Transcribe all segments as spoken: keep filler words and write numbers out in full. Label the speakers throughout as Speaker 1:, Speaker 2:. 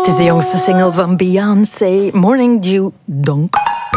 Speaker 1: is de jongste single van Beyoncé, Morning Dew Donk.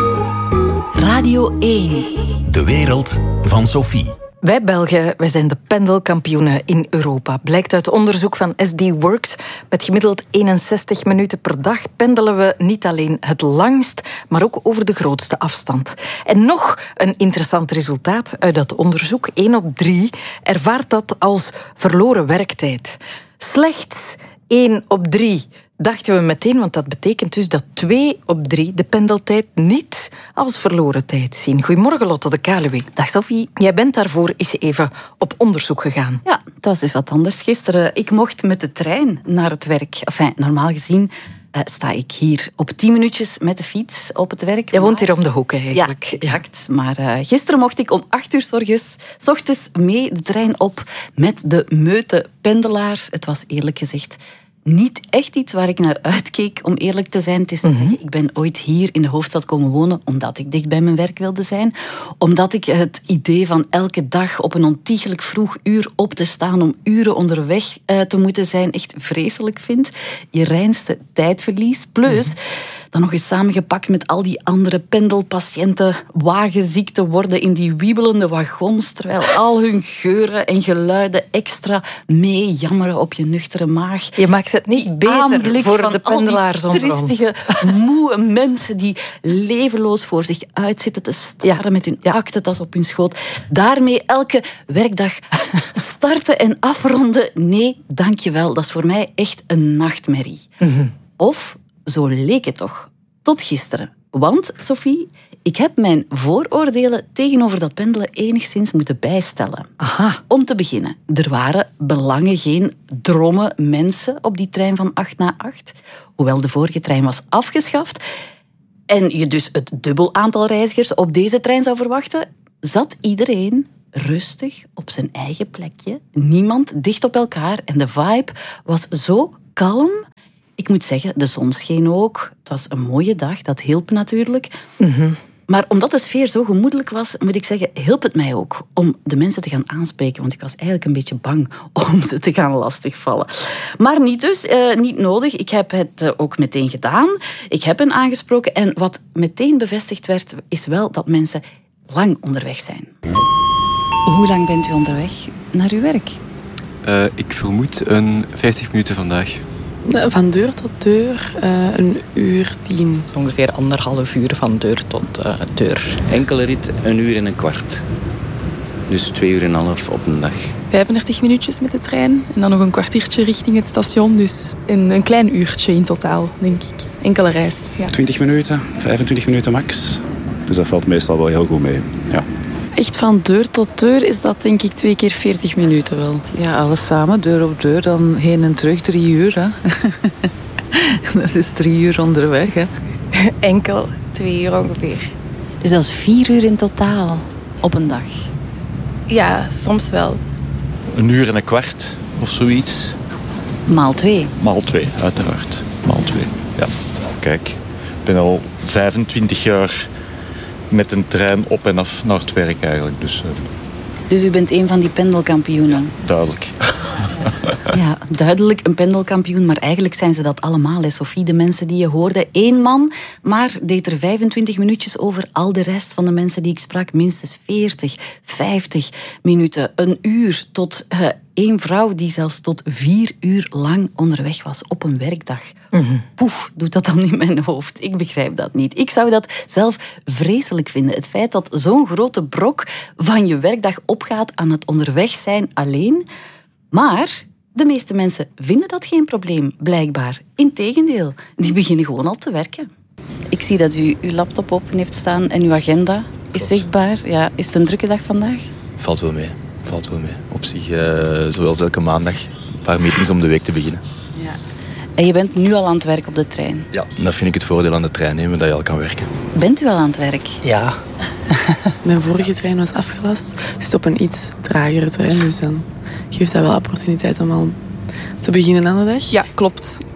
Speaker 2: Radio één.
Speaker 3: De wereld van Sophie.
Speaker 1: Wij Belgen, wij zijn de pendelkampioenen in Europa. Blijkt uit onderzoek van S D Works. Met gemiddeld eenenzestig minuten per dag pendelen we niet alleen het langst, maar ook over de grootste afstand. En nog een interessant resultaat uit dat onderzoek. één op drie ervaart dat als verloren werktijd. Slechts één op drie dachten we meteen, want dat betekent dus dat twee op drie de pendeltijd niet als verloren tijd zien. Goedemorgen, Lotte de Kaluwe.
Speaker 2: Dag Sophie.
Speaker 1: Jij bent daarvoor eens even op onderzoek gegaan.
Speaker 2: Ja, het was dus wat anders gisteren. Ik mocht met de trein naar het werk. Enfin, normaal gezien uh, sta ik hier op tien minuutjes met de fiets op het werk.
Speaker 1: Jij woont hier om de hoek eigenlijk.
Speaker 2: Ja, exact. Maar uh, gisteren mocht ik om acht uur 's ochtends, 's ochtends mee de trein op met de meute pendelaar. Het was eerlijk gezegd niet echt iets waar ik naar uitkeek, om eerlijk te zijn. Het is te
Speaker 1: Mm-hmm.
Speaker 2: zeggen, ik ben ooit hier in de hoofdstad komen wonen omdat ik dicht bij mijn werk wilde zijn. Omdat ik het idee van elke dag op een ontiegelijk vroeg uur op te staan om uren onderweg uh, te moeten zijn echt vreselijk vind. Je reinste tijdverlies. Plus, mm-hmm. dan nog eens samengepakt met al die andere pendelpatiënten, wagenziek te worden in die wiebelende wagons, terwijl al hun geuren en geluiden extra mee jammeren op je nuchtere maag.
Speaker 1: Je maakt het niet beter
Speaker 2: Aanblik
Speaker 1: voor
Speaker 2: van
Speaker 1: de pendelaars
Speaker 2: al die
Speaker 1: onder ons.
Speaker 2: tristige, moe mensen die levenloos voor zich uitzitten te staren ja. met hun ja. aktentas op hun schoot. Daarmee elke werkdag starten en afronden. Nee, dankjewel. Dat is voor mij echt een nachtmerrie.
Speaker 1: Mm-hmm.
Speaker 2: Of, zo leek het toch, tot gisteren. Want, Sophie, ik heb mijn vooroordelen tegenover dat pendelen enigszins moeten bijstellen.
Speaker 1: Aha.
Speaker 2: Om te beginnen, er waren belangen geen dromme mensen op die trein van acht na acht. Hoewel de vorige trein was afgeschaft en je dus het dubbel aantal reizigers op deze trein zou verwachten, zat iedereen rustig op zijn eigen plekje. Niemand dicht op elkaar en de vibe was zo kalm. Ik moet zeggen, de zon scheen ook. Het was een mooie dag, dat hielp natuurlijk.
Speaker 1: Mm-hmm.
Speaker 2: Maar omdat de sfeer zo gemoedelijk was, moet ik zeggen, hielp het mij ook om de mensen te gaan aanspreken. Want ik was eigenlijk een beetje bang om ze te gaan lastigvallen. Maar niet dus, uh, niet nodig. Ik heb het uh, ook meteen gedaan. Ik heb hen aangesproken. En wat meteen bevestigd werd, is wel dat mensen lang onderweg zijn. Hoe lang bent u onderweg naar uw werk?
Speaker 4: Uh, ik vermoed een vijftig minuten vandaag.
Speaker 5: Van deur tot deur, uh, een uur tien.
Speaker 6: Ongeveer anderhalf uur van deur tot uh, deur.
Speaker 7: Enkele rit, een uur en een kwart. Dus twee uur en een half op een dag.
Speaker 5: vijfendertig minuutjes met de trein en dan nog een kwartiertje richting het station. Dus een, een klein uurtje in totaal, denk ik. Enkele reis. Ja.
Speaker 8: twintig minuten, vijfentwintig minuten max. Dus dat valt meestal wel heel goed mee. Ja.
Speaker 9: Echt van deur tot deur is dat denk ik twee keer veertig minuten wel.
Speaker 10: Ja, alles samen, deur op deur, dan heen en terug drie uur. Hè. Dat is drie uur onderweg. Hè.
Speaker 11: Enkel twee uur ongeveer.
Speaker 2: Dus dat is vier uur in totaal op een dag?
Speaker 11: Ja, soms wel.
Speaker 4: Een uur en een kwart of zoiets.
Speaker 2: Maal twee?
Speaker 4: Maal twee, uiteraard. Maal twee, ja. Kijk, ik ben al vijfentwintig jaar met een trein op en af naar het werk eigenlijk. Dus, uh...
Speaker 2: dus u bent een van die pendelkampioenen?
Speaker 4: Ja, duidelijk.
Speaker 2: Ja, duidelijk een pendelkampioen, maar eigenlijk zijn ze dat allemaal, hè, Sophie. De mensen die je hoorde, één man, maar deed er vijfentwintig minuutjes over. Al de rest van de mensen die ik sprak, minstens veertig, vijftig minuten, een uur. Tot uh, één vrouw die zelfs tot vier uur lang onderweg was op een werkdag. Mm-hmm. Poef, doet dat dan in mijn hoofd? Ik begrijp dat niet. Ik zou dat zelf vreselijk vinden. Het feit dat zo'n grote brok van je werkdag opgaat aan het onderweg zijn alleen. Maar de meeste mensen vinden dat geen probleem, blijkbaar. Integendeel, die beginnen gewoon al te werken. Ik zie dat u uw laptop open heeft staan en uw agenda is zichtbaar. Ja, is het een drukke dag vandaag?
Speaker 4: Valt wel mee. Valt wel mee. Op zich, uh, zoals elke maandag, een paar meetings om de week te beginnen.
Speaker 2: Ja. En je bent nu al aan het werk op de trein?
Speaker 4: Ja, dat vind ik het voordeel aan de trein nemen, dat je al kan werken.
Speaker 2: Bent u al aan het werk?
Speaker 6: Ja.
Speaker 5: Mijn vorige trein was afgelast. Ik zit op een iets tragere trein, dus dan geeft dat wel opportuniteit om al te beginnen aan de dag. Ja, klopt.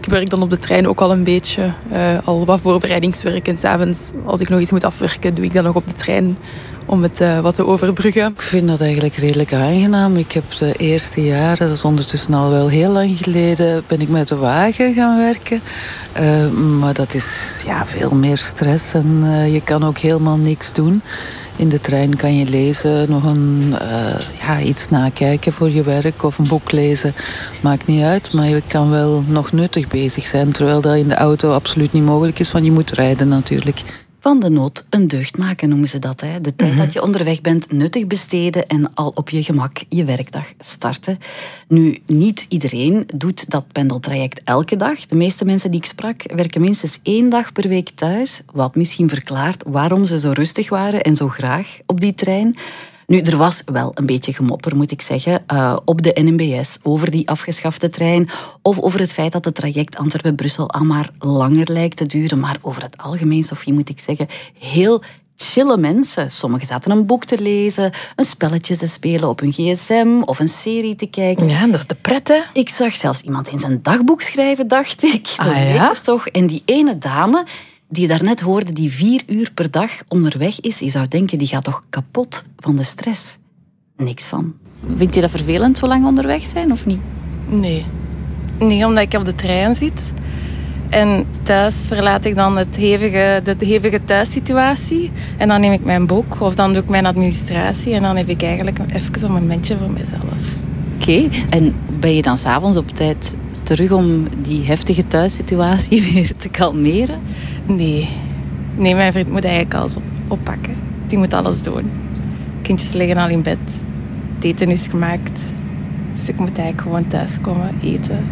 Speaker 5: Ik werk dan op de trein ook al een beetje. Uh, al wat voorbereidingswerk. En 's avonds, als ik nog iets moet afwerken, doe ik dat nog op de trein om het uh, wat te overbruggen.
Speaker 10: Ik vind dat eigenlijk redelijk aangenaam. Ik heb de eerste jaren, dat is ondertussen al wel heel lang geleden, ben ik met de wagen gaan werken. Uh, maar dat is ja, veel meer stress en uh, je kan ook helemaal niks doen. In de trein kan je lezen, nog een, uh, ja, iets nakijken voor je werk of een boek lezen. Maakt niet uit, maar je kan wel nog nuttig bezig zijn. Terwijl dat in de auto absoluut niet mogelijk is, want je moet rijden natuurlijk.
Speaker 2: Van de nood een deugd maken noemen ze dat. Hè. De tijd mm-hmm. dat je onderweg bent nuttig besteden en al op je gemak je werkdag starten. Nu, niet iedereen doet dat pendeltraject elke dag. De meeste mensen die ik sprak werken minstens één dag per week thuis. Wat misschien verklaart waarom ze zo rustig waren en zo graag op die trein. Nu, er was wel een beetje gemopper, moet ik zeggen, uh, op de N M B S over die afgeschafte trein of over het feit dat het traject Antwerpen-Brussel al maar langer lijkt te duren. Maar over het algemeen, Sophie, moet ik zeggen, heel chille mensen. Sommigen zaten een boek te lezen, een spelletje te spelen op hun gsm of een serie te kijken.
Speaker 1: Ja, dat is de pret, hè?
Speaker 2: Ik zag zelfs iemand in zijn dagboek schrijven, dacht ik. Zo
Speaker 1: ah,
Speaker 2: leek
Speaker 1: ja?
Speaker 2: het toch. En die ene dame die je daarnet hoorde, die vier uur per dag onderweg is, je zou denken, die gaat toch kapot van de stress. Niks van. Vind je dat vervelend, zo lang onderweg zijn, of niet?
Speaker 11: Nee. Nee, omdat ik op de trein zit. En thuis verlaat ik dan het hevige, de hevige thuissituatie. En dan neem ik mijn boek, of dan doe ik mijn administratie. En dan heb ik eigenlijk even een momentje voor mezelf.
Speaker 2: Oké. Okay. En ben je dan 's avonds op tijd terug om die heftige thuissituatie weer te kalmeren?
Speaker 11: Nee. Nee, mijn vriend moet eigenlijk alles oppakken. Die moet alles doen. Kindjes liggen al in bed. Het eten is gemaakt. Dus ik moet eigenlijk gewoon thuiskomen, eten.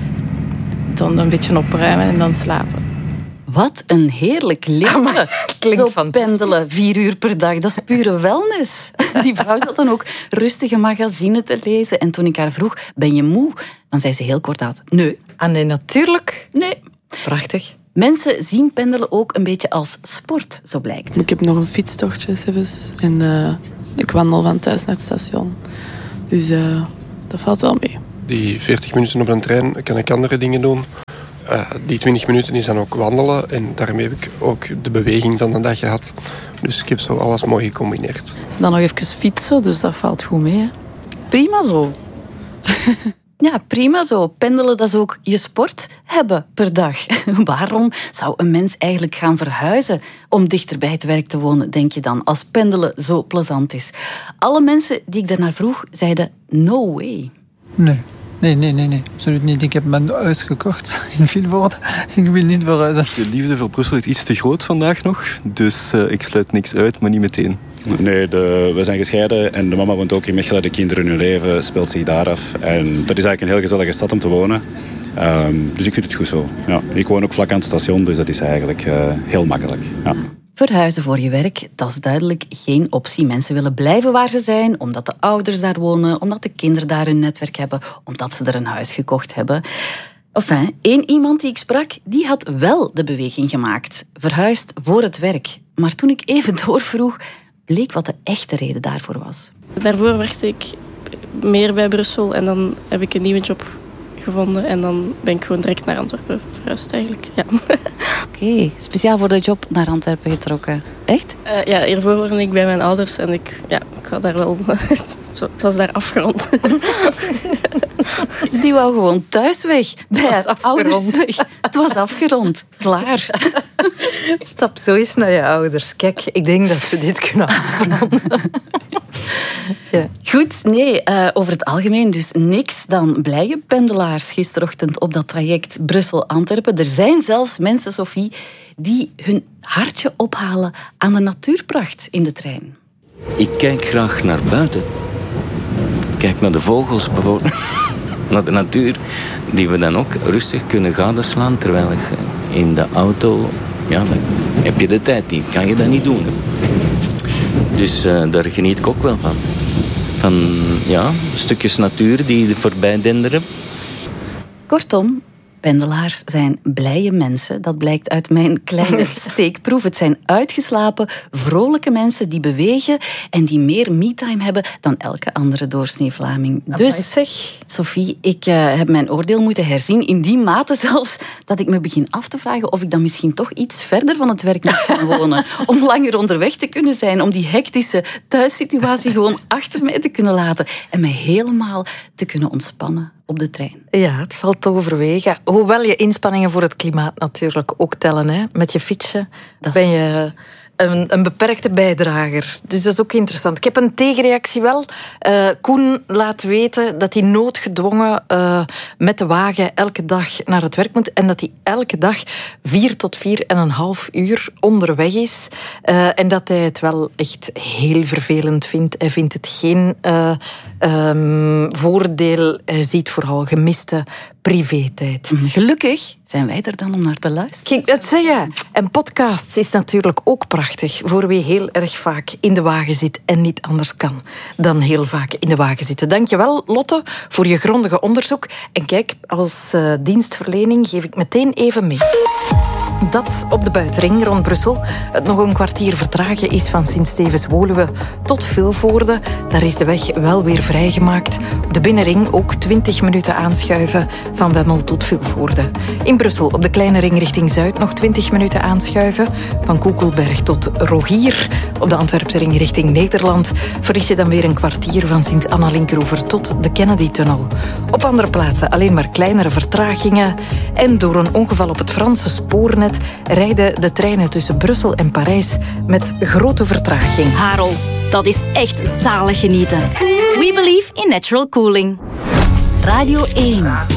Speaker 11: Dan een beetje opruimen en dan slapen.
Speaker 2: Wat een heerlijk leven.
Speaker 1: Klinkt
Speaker 2: zo pendelen, vier uur per dag. Dat is pure wellness. Die vrouw zat dan ook rustige magazine te lezen. En toen ik haar vroeg, ben je moe? Dan zei ze heel kort uit, nee.
Speaker 1: Ah nee, natuurlijk.
Speaker 2: Nee.
Speaker 1: Prachtig.
Speaker 2: Mensen zien pendelen ook een beetje als sport, zo blijkt.
Speaker 5: Ik heb nog een fietstochtje zelfs. En uh, ik wandel van thuis naar het station. Dus uh, dat valt wel mee.
Speaker 12: Die veertig minuten op een trein kan ik andere dingen doen. Uh, die twintig minuten is dan ook wandelen. En daarmee heb ik ook de beweging van de dag gehad. Dus ik heb zo alles mooi gecombineerd.
Speaker 5: Dan nog even fietsen, dus dat valt goed mee. Hè?
Speaker 2: Prima zo. Ja, prima zo. Pendelen, dat is ook je sport hebben per dag. Waarom zou een mens eigenlijk gaan verhuizen om dichter bij het werk te wonen, denk je dan, als pendelen zo plezant is? Alle mensen die ik daarnaar vroeg, zeiden no way.
Speaker 13: Nee. Nee, nee, nee, nee, absoluut niet. Ik heb mijn huis gekocht in Vilvoorde. Ik wil niet verhuizen.
Speaker 4: De liefde voor Brussel is iets te groot vandaag nog. Dus uh, ik sluit niks uit, maar niet meteen.
Speaker 8: Nee, de, we zijn gescheiden en de mama woont ook in Mechelen. De kinderen, hun leven speelt zich daar af. En dat is eigenlijk een heel gezellige stad om te wonen. Um, dus ik vind het goed zo. Ja, ik woon ook vlak aan het station, dus dat is eigenlijk uh, heel makkelijk. Ja.
Speaker 2: Verhuizen voor je werk, dat is duidelijk geen optie. Mensen willen blijven waar ze zijn, omdat de ouders daar wonen, omdat de kinderen daar hun netwerk hebben, omdat ze er een huis gekocht hebben. Enfin, één iemand die ik sprak, die had wel de beweging gemaakt. Verhuisd voor het werk. Maar toen ik even doorvroeg, bleek wat de echte reden daarvoor was.
Speaker 9: Daarvoor werkte ik meer bij Brussel en dan heb ik een nieuwe job gevonden en dan ben ik gewoon direct naar Antwerpen verhuisd eigenlijk. Ja.
Speaker 2: Oké, okay, speciaal voor de job naar Antwerpen getrokken. Echt?
Speaker 9: Uh, ja, hiervoor woonde ik bij mijn ouders en ik, ja, ik had daar wel... Het was daar afgerond.
Speaker 2: Die wou gewoon thuis weg. Bij haar ouders weg. Het was afgerond. Klaar.
Speaker 1: Stap zo eens naar je ouders. Kijk, ik denk dat we dit kunnen afronden.
Speaker 2: Ja. Goed, nee, uh, over het algemeen dus niks dan blije pendelaars gisterochtend op dat traject Brussel-Antwerpen. Er zijn zelfs mensen, Sophie, die hun hartje ophalen aan de natuurpracht in de trein.
Speaker 7: Ik kijk graag naar buiten. Ik kijk naar de vogels bijvoorbeeld. Naar de natuur, die we dan ook rustig kunnen gadeslaan, terwijl je in de auto, ja, dan heb je de tijd niet, kan je dat niet doen. Hè. Dus uh, daar geniet ik ook wel van. Van ja, stukjes natuur die voorbij denderen.
Speaker 2: Kortom, Pendelaars zijn blije mensen. Dat blijkt uit mijn kleine steekproef. Het zijn uitgeslapen, vrolijke mensen die bewegen en die meer me-time hebben dan elke andere doorsnee Vlaming. Dus,
Speaker 1: zeg.
Speaker 2: Sophie, ik uh, heb mijn oordeel moeten herzien. In die mate zelfs dat ik me begin af te vragen of ik dan misschien toch iets verder van het werk moet gaan wonen. Om langer onderweg te kunnen zijn. Om die hectische thuissituatie gewoon achter mij te kunnen laten. En mij helemaal te kunnen ontspannen op de trein.
Speaker 1: Ja, het valt te overwegen. Hoewel je inspanningen voor het klimaat natuurlijk ook tellen. Hè? Met je fietsje ben je een, een beperkte bijdrager. Dus dat is ook interessant. Ik heb een tegenreactie wel. Uh, Koen laat weten dat hij noodgedwongen uh, met de wagen elke dag naar het werk moet en dat hij elke dag vier tot vier en een half uur onderweg is. Uh, en dat hij het wel echt heel vervelend vindt. Hij vindt het geen uh, um, voordeel. Hij ziet vooral gemiste privé-tijd.
Speaker 2: Gelukkig zijn wij er dan om naar te luisteren.
Speaker 1: Kijk, dat zeg je. En podcasts is natuurlijk ook prachtig voor wie heel erg vaak in de wagen zit en niet anders kan dan heel vaak in de wagen zitten. Dankjewel, Lotte, voor je grondige onderzoek. En kijk, als uh, dienstverlening geef ik meteen even mee dat op de buitenring rond Brussel het nog een kwartier vertragen is van Sint-Stevens-Woluwe tot Vilvoorde. Daar is de weg wel weer vrijgemaakt. Op de binnenring ook twintig minuten aanschuiven van Wemmel tot Vilvoorde. In Brussel op de kleine ring richting Zuid nog twintig minuten aanschuiven. Van Koekelberg tot Rogier. Op de Antwerpse ring richting Nederland verlies je dan weer een kwartier van Sint-Anna-Linkroever tot de Kennedy-tunnel. Op andere plaatsen alleen maar kleinere vertragingen. En door een ongeval op het Franse spoornet rijden de treinen tussen Brussel en Parijs met grote vertraging.
Speaker 14: Harel, dat is echt zalig genieten. We believe in natural cooling.
Speaker 2: Radio één.